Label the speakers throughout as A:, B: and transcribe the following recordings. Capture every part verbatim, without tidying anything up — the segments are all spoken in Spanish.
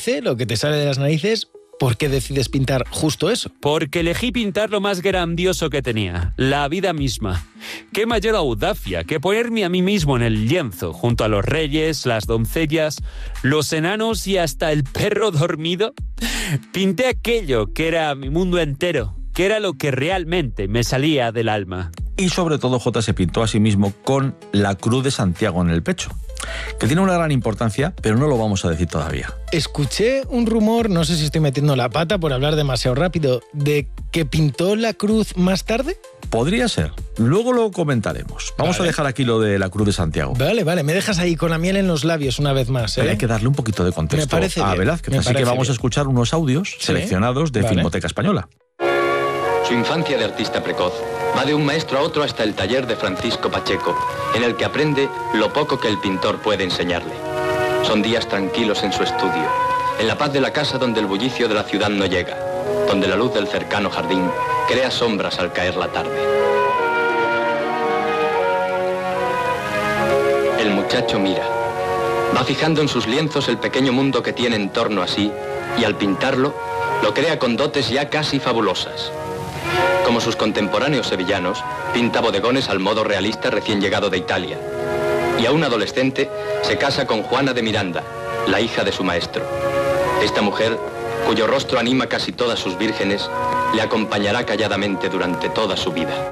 A: parece, lo que te sale de las narices, ¿por qué decides pintar justo eso?
B: Porque elegí pintar lo más grandioso que tenía, la vida misma. Qué mayor audacia que ponerme a mí mismo en el lienzo, junto a los reyes, las doncellas, los enanos y hasta el perro dormido. Pinté aquello que era mi mundo entero, que era lo que realmente me salía del alma.
C: Y sobre todo J se pintó a sí mismo con la Cruz de Santiago en el pecho, que tiene una gran importancia, pero no lo vamos a decir todavía.
A: Escuché un rumor, no sé si estoy metiendo la pata por hablar demasiado rápido, de que pintó la cruz más tarde.
C: Podría ser. Luego lo comentaremos. Vamos vale. a dejar aquí lo de la Cruz de Santiago.
A: Vale, vale. Me dejas ahí con la miel en los labios una vez más, ¿eh?
C: Pero hay que darle un poquito de contexto
A: me parece
C: a
A: bien.
C: Velázquez.
A: Me
C: Así que vamos
A: bien.
C: a escuchar unos audios ¿Sí? seleccionados de vale. Filmoteca Española.
D: Su infancia de artista precoz va de un maestro a otro hasta el taller de Francisco Pacheco, en el que aprende lo poco que el pintor puede enseñarle. Son días tranquilos en su estudio, en la paz de la casa donde el bullicio de la ciudad no llega, donde la luz del cercano jardín crea sombras al caer la tarde. El muchacho mira, va fijando en sus lienzos el pequeño mundo que tiene en torno a sí, y al pintarlo, lo crea con dotes ya casi fabulosas. Como sus contemporáneos sevillanos, pinta bodegones al modo realista recién llegado de Italia. Y aún adolescente, se casa con Juana de Miranda, la hija de su maestro. Esta mujer, cuyo rostro anima casi todas sus vírgenes, le acompañará calladamente durante toda su vida.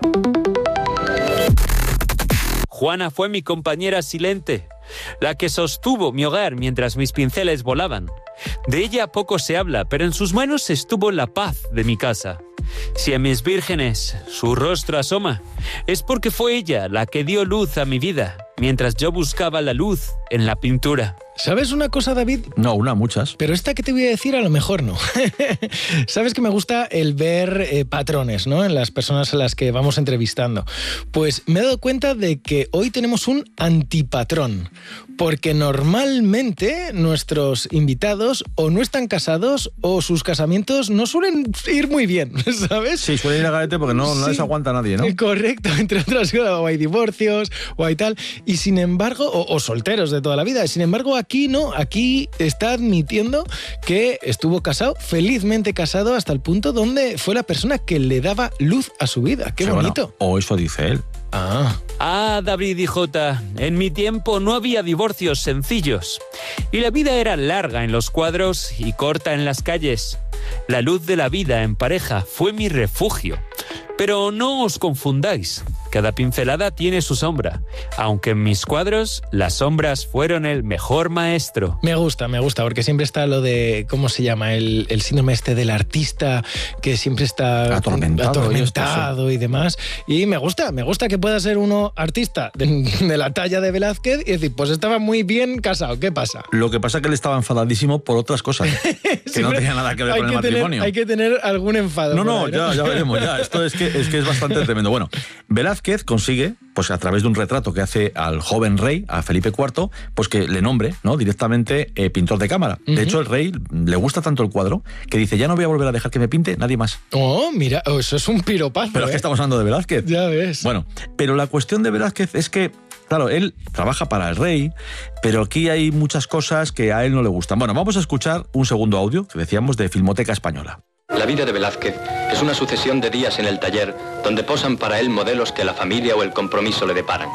B: Juana fue mi compañera silente, la que sostuvo mi hogar mientras mis pinceles volaban. De ella poco se habla, pero en sus manos estuvo la paz de mi casa. Si a mis vírgenes su rostro asoma, es porque fue ella la que dio luz a mi vida, mientras yo buscaba la luz en la pintura.
A: ¿Sabes una cosa, David?
C: No, una, muchas.
A: Pero esta que te voy a decir a lo mejor no. Sabes que me gusta el ver eh, patrones, ¿no? En las personas a las que vamos entrevistando. Pues me he dado cuenta de que hoy tenemos un antipatrón. Porque normalmente nuestros invitados o no están casados o sus casamientos no suelen ir muy bien, ¿sabes?
C: Sí, suelen ir a garete porque no, no sí. les aguanta nadie, ¿no?
A: Correcto, entre otras cosas, o hay divorcios o hay tal. Y sin embargo, o, o solteros de toda la vida. Sin embargo, aquí no, aquí está admitiendo que estuvo casado, felizmente casado, hasta el punto donde fue la persona que le daba luz a su vida. ¡Qué sí, bonito!
C: Bueno, o eso dice él.
A: Ah.
B: Ah, David y Jota, en mi tiempo no había divorcios sencillos. Y la vida era larga en los cuadros y corta en las calles. La luz de la vida en pareja fue mi refugio. Pero no os confundáis, cada pincelada tiene su sombra, aunque en mis cuadros las sombras fueron el mejor maestro.
A: Me gusta, me gusta, porque siempre está lo de, ¿cómo se llama? El, el síndrome este del artista, que siempre está
C: atormentado,
A: atormentado y, esto, sí. y demás. Y me gusta, me gusta que pueda ser uno artista de, de la talla de Velázquez y decir, pues estaba muy bien casado, ¿qué pasa?
C: Lo que pasa es que él estaba enfadadísimo por otras cosas, que no tenía nada que ver con el matrimonio.
A: Tener, hay que tener algún enfado.
C: No, no,
A: ahí,
C: ¿no? ya, ya veremos, ya. Esto es que Es que es bastante tremendo. Bueno, Velázquez consigue, pues a través de un retrato que hace al joven rey, a Felipe cuarto, pues que le nombre, ¿no? Directamente eh, pintor de cámara. Uh-huh. De hecho, el rey le gusta tanto el cuadro que dice, ya no voy a volver a dejar que me pinte nadie más.
A: Oh, mira, oh, eso es un piropazo.
C: Pero
A: ¿eh?
C: es que estamos hablando de Velázquez.
A: Ya ves.
C: Bueno, pero la cuestión de Velázquez es que, claro, él trabaja para el rey, pero aquí hay muchas cosas que a él no le gustan. Bueno, vamos a escuchar un segundo audio que decíamos de Filmoteca Española.
D: La vida de Velázquez es una sucesión de días en el taller donde posan para él modelos que la familia o el compromiso le deparan.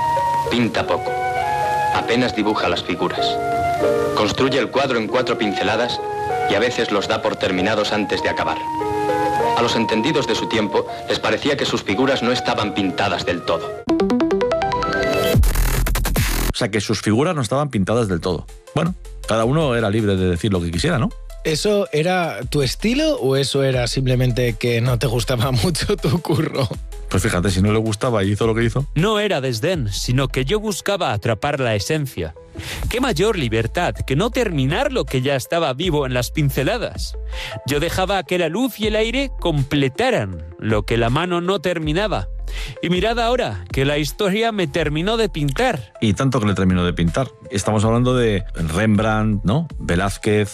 D: Pinta poco, apenas dibuja las figuras. Construye el cuadro en cuatro pinceladas y a veces los da por terminados antes de acabar. A los entendidos de su tiempo les parecía que sus figuras no estaban pintadas del todo.
C: O sea, que sus figuras no estaban pintadas del todo. Bueno, cada uno era libre de decir lo que quisiera, ¿no?
A: ¿Eso era tu estilo o eso era simplemente que no te gustaba mucho tu curro?
C: Pues fíjate, si no le gustaba y hizo lo que hizo.
B: No era desdén, sino que yo buscaba atrapar la esencia. ¡Qué mayor libertad que no terminar lo que ya estaba vivo en las pinceladas! Yo dejaba que la luz y el aire completaran lo que la mano no terminaba. Y mirad ahora, que la historia me terminó de pintar.
C: Y tanto que le terminó de pintar. Estamos hablando de Rembrandt, ¿no? Velázquez,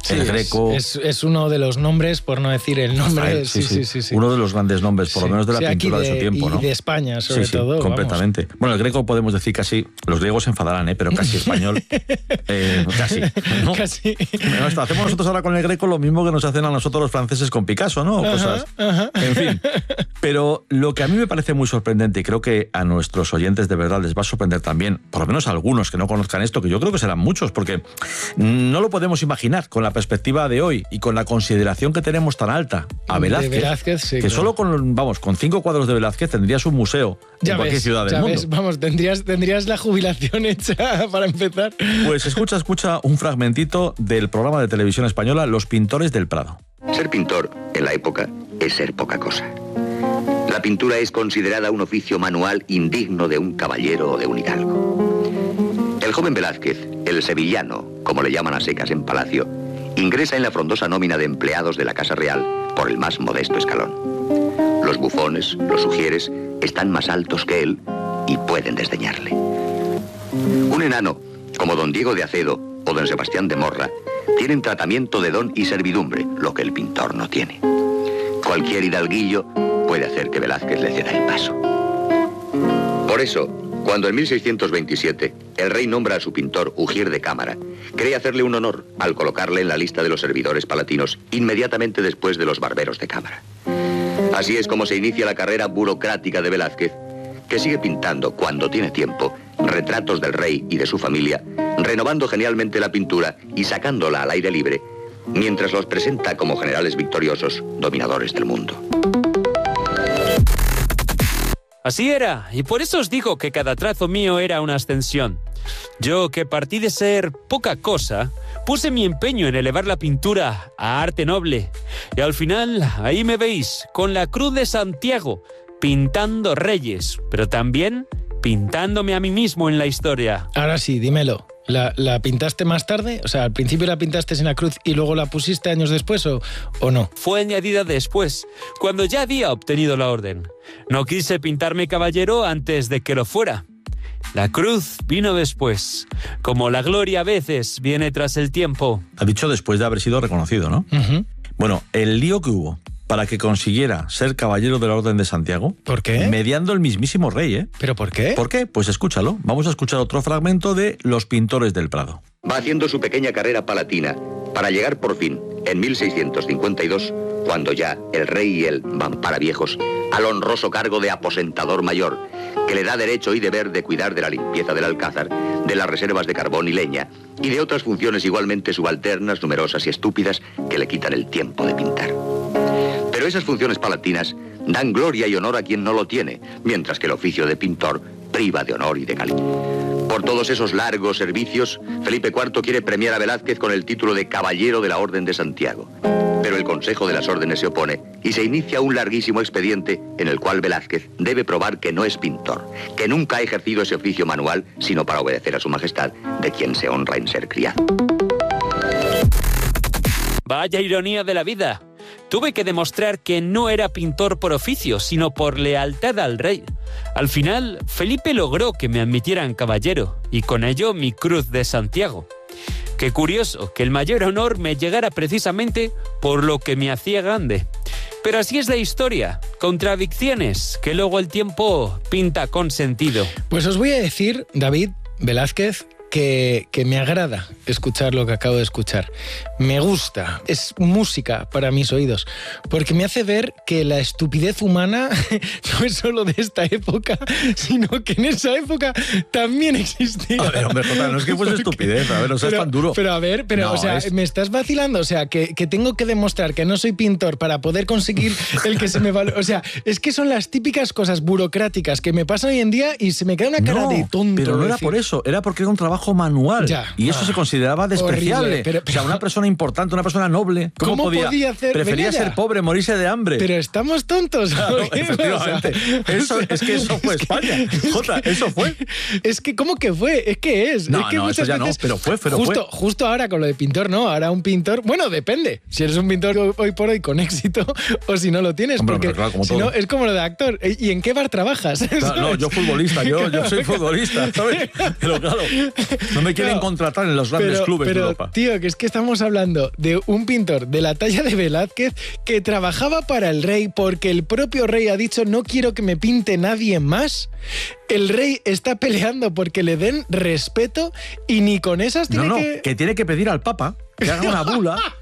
A: Sí,
C: el Greco.
A: Es, es, es uno de los nombres, por no decir el nombre.
C: Rafael, sí, sí, sí, sí, sí. Uno de los grandes nombres, por sí. lo menos de la sí, pintura de, de su tiempo,
A: y
C: ¿no?
A: de España, sobre
C: sí, sí,
A: todo.
C: Completamente.
A: Vamos.
C: Bueno, el Greco podemos decir casi, los griegos se enfadarán, ¿eh? Pero casi español. eh, casi. ¿no?
A: Casi.
C: Bueno, esto, hacemos nosotros ahora con el Greco lo mismo que nos hacen a nosotros los franceses con Picasso, ¿no? O cosas.
A: Ajá, ajá.
C: En fin. Pero lo que a mí me parece muy sorprendente, y creo que a nuestros oyentes de verdad les va a sorprender también, por lo menos a algunos que no conozcan esto, que yo creo que serán muchos, porque no lo podemos imaginar con la perspectiva de hoy y con la consideración que tenemos tan alta a Velázquez,
A: de Velázquez sí,
C: que
A: claro.
C: solo con, vamos, con cinco cuadros de Velázquez tendrías un museo
A: ya
C: en cualquier
A: ves,
C: ciudad del
A: ya
C: mundo.
A: Ves, vamos, tendrías, tendrías la jubilación hecha para empezar.
C: Pues escucha, escucha un fragmentito del programa de televisión española Los Pintores del Prado.
E: Ser pintor en la época es ser poca cosa. La pintura es considerada un oficio manual indigno de un caballero o de un hidalgo. El joven Velázquez, el sevillano, como le llaman a secas en Palacio, ingresa en la frondosa nómina de empleados de la Casa Real por el más modesto escalón. Los bufones, los sugieres, están más altos que él y pueden desdeñarle. Un enano, como don Diego de Acedo o don Sebastián de Morra, tienen tratamiento de don y servidumbre, lo que el pintor no tiene. Cualquier hidalguillo puede hacer que Velázquez le ceda el paso. Por eso, cuando en mil seiscientos veintisiete el rey nombra a su pintor Ujier de Cámara, cree hacerle un honor al colocarle en la lista de los servidores palatinos inmediatamente después de los barberos de Cámara. Así es como se inicia la carrera burocrática de Velázquez, que sigue pintando, cuando tiene tiempo, retratos del rey y de su familia, renovando genialmente la pintura y sacándola al aire libre, mientras los presenta como generales victoriosos, dominadores del mundo.
B: Así era, y por eso os digo que cada trazo mío era una ascensión. Yo, que partí de ser poca cosa, puse mi empeño en elevar la pintura a arte noble. Y al final, ahí me veis, con la Cruz de Santiago, pintando reyes, pero también pintándome a mí mismo en la historia.
A: Ahora sí, dímelo. ¿La, la pintaste más tarde? O sea, al principio la pintaste sin la cruz y luego la pusiste años después, ¿o, o no?
B: Fue añadida después, cuando ya había obtenido la orden. No quise pintarme caballero antes de que lo fuera. La cruz vino después, como la gloria a veces viene tras el tiempo.
C: Ha dicho después de haber sido reconocido, ¿no?
A: Uh-huh.
C: Bueno, el lío que hubo para que consiguiera ser caballero de la Orden de Santiago.
A: ¿Por qué?
C: Mediando el mismísimo rey, ¿eh?
A: ¿Pero por qué?
C: ¿Por qué? Pues escúchalo. Vamos a escuchar otro fragmento de Los Pintores del Prado.
E: Va haciendo su pequeña carrera palatina para llegar por fin, en mil seiscientos cincuenta y dos, cuando ya el rey y él van para viejos, al honroso cargo de aposentador mayor, que le da derecho y deber de cuidar de la limpieza del alcázar, de las reservas de carbón y leña, y de otras funciones igualmente subalternas, numerosas y estúpidas, que le quitan el tiempo de pintar. Pero esas funciones palatinas dan gloria y honor a quien no lo tiene, mientras que el oficio de pintor priva de honor y de calidad. Por todos esos largos servicios, Felipe cuarto quiere premiar a Velázquez con el título de Caballero de la Orden de Santiago. Pero el Consejo de las Órdenes se opone y se inicia un larguísimo expediente en el cual Velázquez debe probar que no es pintor, que nunca ha ejercido ese oficio manual, sino para obedecer a su majestad, de quien se honra en ser criado.
B: Vaya ironía de la vida. Tuve que demostrar que no era pintor por oficio, sino por lealtad al rey. Al final, Felipe logró que me admitieran caballero, y con ello mi Cruz de Santiago. Qué curioso que el mayor honor me llegara precisamente por lo que me hacía grande. Pero así es la historia, contradicciones que luego el tiempo pinta con sentido.
A: Pues os voy a decir, David Velázquez, Que, que me agrada escuchar lo que acabo de escuchar. Me gusta, es música para mis oídos, porque me hace ver que la estupidez humana no es solo de esta época, sino que en esa época también existía.
C: A ver, hombre, Jota, no es que fuese estupidez, a ver, no seas
A: pero,
C: tan duro.
A: Pero a ver, pero,
C: no,
A: o sea,
C: es...
A: me estás vacilando, o sea, que, que tengo que demostrar que no soy pintor para poder conseguir el que se me valore. O sea, es que son las típicas cosas burocráticas que me pasan hoy en día y se me queda una cara
C: no,
A: de tonto.
C: Pero no era
A: decir.
C: por eso, era porque era un trabajo manual.
A: Ya.
C: Y eso
A: ah,
C: se consideraba despreciable.
A: horrible, pero, pero,
C: o sea, una persona importante, una persona noble, ¿cómo,
A: ¿cómo
C: podía?
A: podía hacer?
C: Prefería
A: Venga
C: ser
A: ya.
C: pobre, morirse de hambre.
A: Pero estamos tontos.
C: Claro,
A: ¿Qué
C: efectivamente.
A: pasa?
C: Eso, es que eso fue
A: Es que-
C: España. Jota, eso fue.
A: Es que, ¿cómo que fue? Es que es.
C: No,
A: es que
C: no,
A: muchas
C: eso ya no,
A: veces,
C: pero fue, pero
A: justo,
C: fue.
A: Justo ahora con lo de pintor, no. Ahora un pintor, bueno, depende. Si eres un pintor hoy por hoy con éxito o si no lo tienes.
C: Hombre,
A: porque
C: hombre, claro, como
A: si
C: todo.
A: no, es como lo de actor. ¿Y en qué bar trabajas?
C: Claro, no, yo futbolista, yo, yo soy futbolista, ¿sabes? Pero claro, No me quieren
A: No,
C: contratar en los grandes
A: pero,
C: clubes
A: pero,
C: de Europa.
A: Tío, que es que estamos hablando de un pintor de la talla de Velázquez que trabajaba para el rey porque el propio rey ha dicho no quiero que me pinte nadie más. El rey está peleando porque le den respeto y ni con esas tiene
C: No, no,
A: que...
C: que tiene que pedir al Papa que haga una bula